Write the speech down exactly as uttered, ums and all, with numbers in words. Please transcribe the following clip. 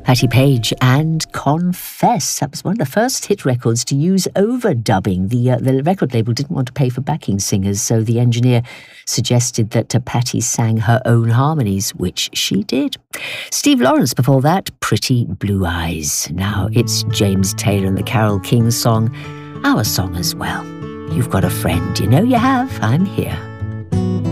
Patti Page and Confess. That was one of the first hit records to use overdubbing. The, uh, the record label didn't want to pay for backing singers, so the engineer suggested that uh, Patti sang her own harmonies, which she did. Steve Lawrence before that, Pretty Blue Eyes. Now it's James Taylor and the Carole King song, our song as well. You've got a friend, you know you have, I'm here.